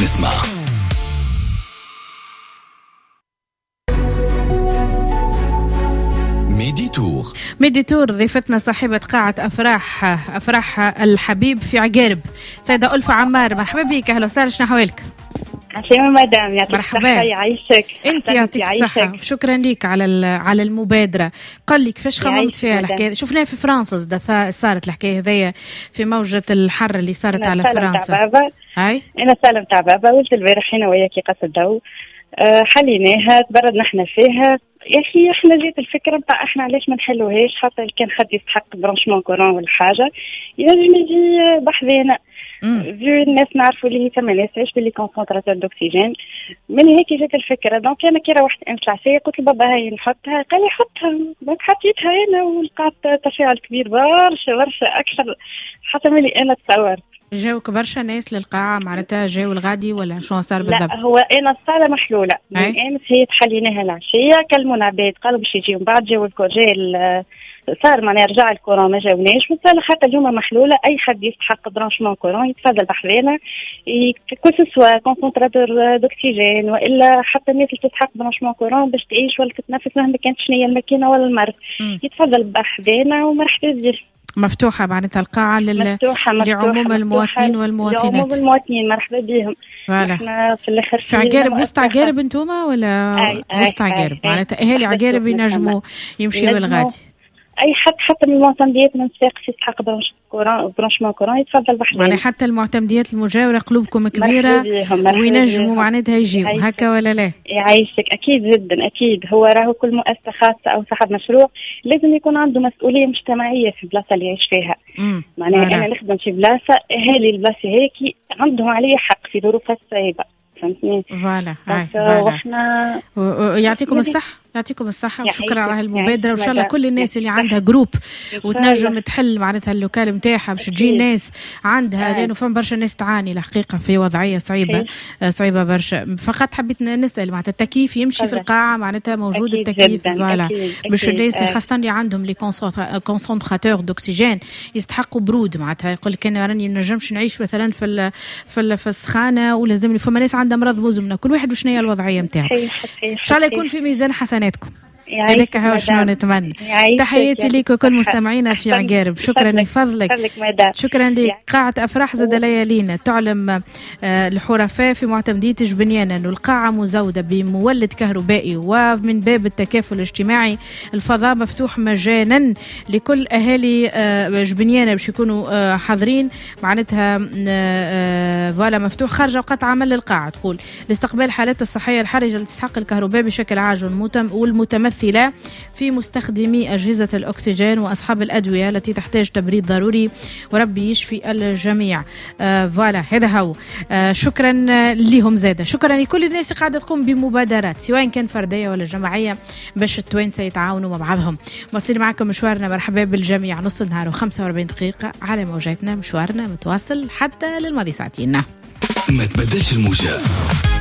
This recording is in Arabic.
نسمع. ميدي تور ضيفتنا صاحبة قاعة أفراح الحبيب في عقارب، سيدة ألفة عمار. مرحبا بك، أهلا وسهلا، شنو أحوالك؟ عشان مدام يعطيك مرحبا، يعيشك. انت يعطيك الصحة، شكرا لك على المبادرة. قال لي كيفاش خممت فيها الحكاية؟ شفناها في فرنسا صارت الحكاية هذيا في موجة الحر اللي صارت على فرنسا. هاي انا سالم تاع بابا ولت البارح هنا وياكي قص الضوء، حليناها تبردنا احنا فيها. يا اخي احنا جيت الفكره نتاع احنا علاش ما نحلوهاش، حتى كان حد يستحق برانشمون كورون ولا حاجه ينجم يجي بحذينا. فيو الناس نعرفوا اللي هي ثم ناس تعيش باللي كونسنتراتور دوكسيجين. من هيك جات الفكره. دونك انا كي روحت امس العشيه قلت لبابا هاي نحطها، قال لي حطها. دونك حطيتها انا ولقات تفاعل كبير برشا اكثر حتى من اللي انا تصورت. جاوك برشا ناس للقاعة معناتها جاو الغادي ولا شو صار بالضبط؟ لا هو انا الصالة محلولة من امس، هي تحليناها العشية، كلمونا عباد قالوا باش يجيو من بعد، جاو صار معناها رجع الكورون ما جاوناش، والصالة حتى اليوم محلولة. اي حد يستحق برانشمون كورون يتفضل بحذانا، كل سوا كونسنتراتور دوكسيجين والا حتى الناس اللي تستحق برانشمون كورون باش تعيش ولا تتنفس مهما كانت شنية الماكينة ولا المرض، يتفضل بحذانا ومرحبا بيه. مفتوحة معناتها القاعة لعموم المواطنين والمواطنات. لعموم المواطنين مرحبا بهم. احنا في الاخر في عقارب، وسط عقارب انتوما ولا وسط عقارب؟ معناتها اهالي عقارب ينجموا يمشيوا الغادي. اي حتى من المعتمديات من ساقس يستحق برانشمون كورون يتفضل بحذانا. يعني حتى المعتمديات المجاورة قلوبكم كبيرة وينجموا معناتها يجيوا هكا ولا لا؟ يعيشك اكيد جدا اكيد. هو راهو كل مؤسسة خاصة او صاحب مشروع لازم يكون عنده مسؤولية مجتمعية في البلاصة اللي يعيش فيها. معناها انا نخدم في بلاصة اهالي البلاصة هيك عندهم علي حق في ظروفها الصعيبة، فهمتني؟ فوالا واحنا يعطيكم الصحة، يعطيكم الصحة وشكرا على هالمبادرة. وإن شاء الله كل الناس اللي عندها جروب وتنجم تحل معناتها اللوكال متاعها باش تجي الناس عندها، لأنه فهم برشا ناس تعاني الحقيقة في وضعية صعيبة برشا. فقط حبيت نسأل معناتها التكييف يمشي في القاعة، معناتها موجود التكييف فوالا باش الناس خاصة اللي عندهم لي كونسنتراتور دوكسيجين يستحقوا برود. معناتها يقول لك أنا راني نجمش نعيش مثلا في السخانة ولازمني، فما ناس عندها مرض مزمنة، كل واحد وشنو هي الوضعية متاعه. إن شاء الله يكون في ميزان حسناتكم. هذاك هو شنو نتمنى. تحياتي ليك وكل مستمعينا في عقارب. شكرا لفضلك، شكرا لك. قاعة أفراح زاد ليالينا تعلم الحرفاء في معتمدية جبنيانة أن القاعة مزودة بمولد كهربائي، ومن باب التكافل الاجتماعي الفضاء مفتوح مجانا لكل أهالي جبنيانة باش يكونوا حاضرين. معناتها فوالا مفتوح خارج أوقات عمل القاعة. تقول لاستقبال حالات الصحية الحرجة لتسحاق الكهرباء بشكل عاجل والمتمثلة في مستخدمي أجهزة الأكسجين وأصحاب الأدوية التي تحتاج تبريد ضروري، وربي يشفي الجميع. فوالا هذا هو. شكرا لهم زادة، شكرا لكل الناس اللي قاعدة تقوم بمبادرات سواء كان فردية ولا جماعية باش التوانسة يتعاونوا مع بعضهم. واصلين معكم مشوارنا، مرحبا بالجميع. نص النهار و45 دقيقة على موجاتنا، مشوارنا متواصل حتى للماضي ساعتين. ما تبدلش الموجة.